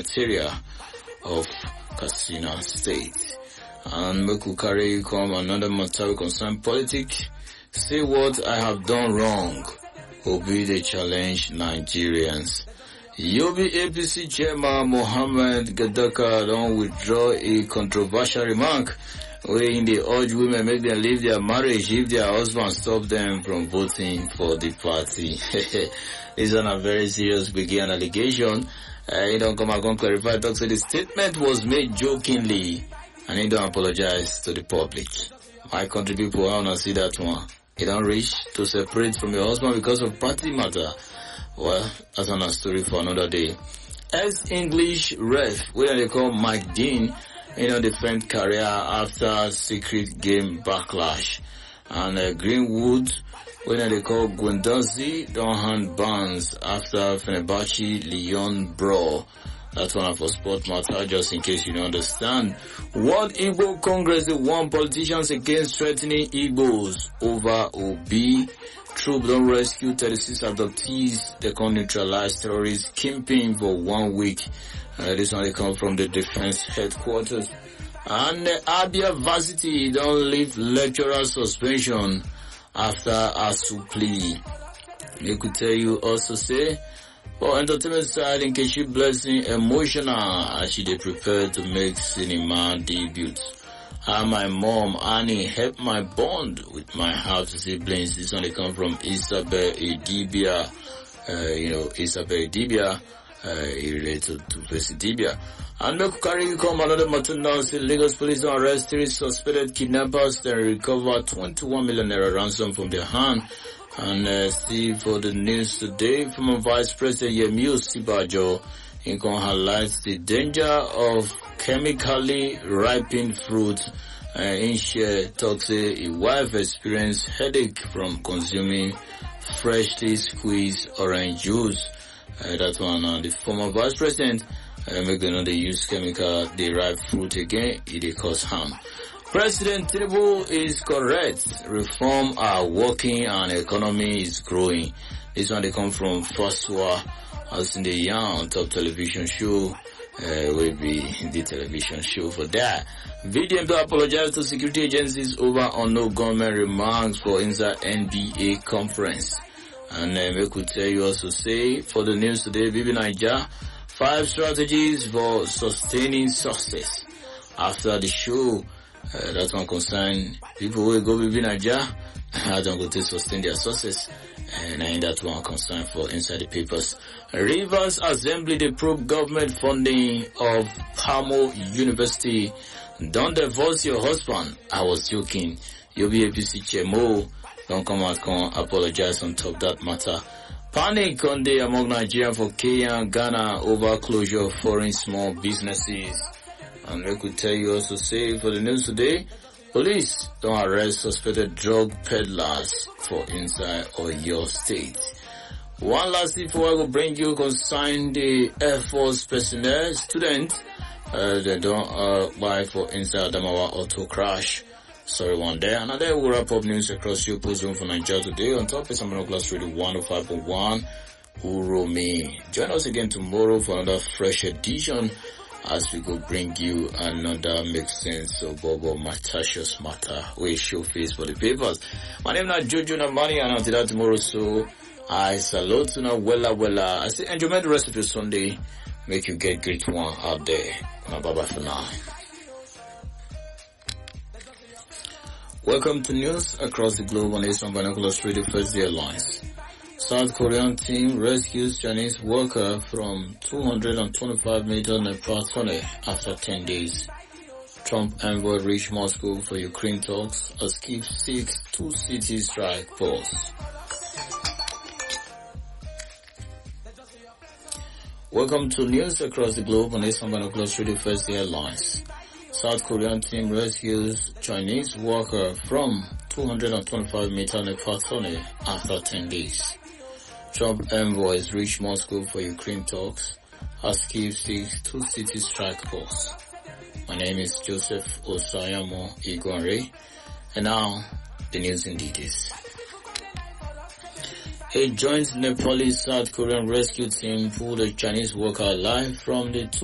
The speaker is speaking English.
material of Katsina State. And make we carry come another matter concern politics. Say what I have done wrong. Obi the challenge Nigerians. Yobe APC chairman Mohammed Gadaka don't withdraw a controversial remark wherein they urge women make them leave their marriage if their husband stop them from voting for the party. This is a very serious begin allegation. He don't come and clarify. Talks that the statement was made jokingly and he don't apologize to the public. My country people, I wanna see that one. He don't reach to separate from your husband because of party matter. Well, that's another story for another day. Ex-English ref, where they call Mike Dean, defend career after secret game backlash. And Greenwood, where they call Guendouzi, don't hand bans after Fenerbahce Lyon brawl. That's one for sport matter, just in case you don't understand. World Igbo Congress warned politicians against threatening Igbos over Obi. Troop don't rescue 36 adoptees. They can neutralize terrorists kingpin for 1 week. This one they come from the defense headquarters. And Abia Varsity don't leave lecturer suspension after ASU plea. They could tell you also say, for entertainment side, in case you blessing emotional as she they prepare to make cinema debut. And my mom, Annie, helped my bond with my half siblings. This one they come from Isabel Idibia. Isabel Idibia, related to Percy Dibia. And look, carry come another matter now. Say Lagos police arrest 3 suspected kidnappers. They recover 21 million naira ransom from their hand. And see for the news today from Vice President Yemi Osibajo, he can highlight the danger of chemically ripened fruit. In share talks a wife experienced headache from consuming freshly squeezed orange juice. That one, the former Vice President, make them know they use chemical derived fruit again, it cause harm. President Tinubu is correct. Reform are working and economy is growing. This one they come from Faswa, as in the young top television show. Will be the television show for that. VDM to apologize to security agencies over unknown government remarks for inside NBA conference. And we could tell you also say for the news today, Bibi Naija, 5 strategies for sustaining success. After the show, that one concern people who go Bibi Naija, I don't go to sustain their success. And I that one concern for inside the papers. Rivers Assembly, they probe government funding of Hamo University. Don't divorce your husband. I was joking. You'll be APC Chemo. Don't come out, come apologize on top that matter. Panic on day among Nigeria for Kenya and Ghana over closure of foreign small businesses. And we could tell you also say for the news today, police don't arrest suspected drug peddlers for inside or your state. One last thing before I will bring you consign the Air Force personnel students. They don't buy for inside Adamawa auto crash. Sorry, one day. Another will wrap up news across your post room for Nigeria today. On top is Amano Glass Radio 105.1. Uromi. Join us again tomorrow for another fresh edition as we go bring you another make sense of Bobo Matashos matter. We show face for the papers. My name is Jojo Namani and until that tomorrow, so I salute you now, wella. I say enjoy the rest of your Sunday. Make you get great one out there. Bye bye for now. Welcome to news across the globe on Asian Binoculars Radio First Airlines. South Korean team rescues Chinese worker from 225 meter Nepal tunnel after 10 days. Trump envoy reached Moscow for Ukraine talks as Kyiv seeks 2-city strike pause. Welcome to news across the globe on Asian Binoculars Radio First Airlines. South Korean team rescues Chinese worker from 225 meter Nepal tunnel after 10 days. Trump envoys reach Moscow for Ukraine talks as Kyiv seeks 2-city strike pause. My name is Joseph Osayamo Igwanre, and now the news in details. A joint Nepalese-South Korean rescue team pulled a Chinese worker alive from the